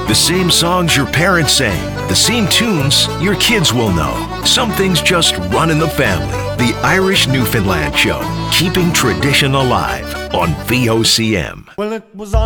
The same songs your parents sang, the same tunes your kids will know. Some things just run in the family. The Irish Newfoundland Show, keeping tradition alive on VOCM. Well, it was on